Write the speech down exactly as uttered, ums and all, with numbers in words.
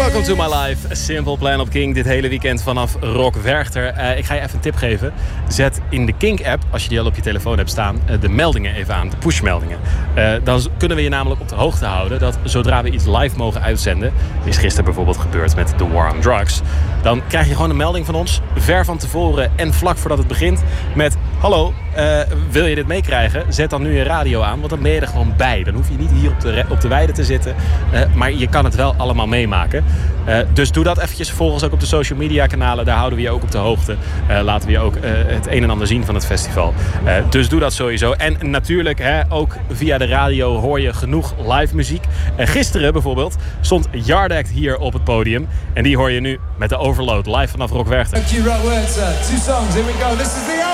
Welcome to my life. Simple Plan op King. Dit hele weekend vanaf Rock Werchter. Uh, ik ga je even een tip geven. Zet in de Kink-app, als je die al op je telefoon hebt staan, uh, de meldingen even aan. De pushmeldingen. Uh, dan kunnen we je namelijk op de hoogte houden dat zodra we iets live mogen uitzenden, is gisteren bijvoorbeeld gebeurd met The War on Drugs, dan krijg je gewoon een melding van ons, ver van tevoren en vlak voordat het begint, met: hallo, uh, wil je dit meekrijgen? Zet dan nu je radio aan, want dan ben je er gewoon bij. Dan hoef je niet hier op de, op de weide te zitten, uh, maar je kan het wel allemaal meemaken. Uh, dus doe dat eventjes. Volg ons ook op de social media kanalen. Daar houden we je ook op de hoogte. Uh, laten we je ook uh, het een en ander zien van het festival. Uh, dus doe dat sowieso. En natuurlijk, hè, ook via de radio hoor je genoeg live muziek. Uh, gisteren bijvoorbeeld stond Yard Act hier op het podium. En die hoor je nu met de Overload live vanaf Rock Werchter. Thank you, right words, uh, two songs, here we go. This is the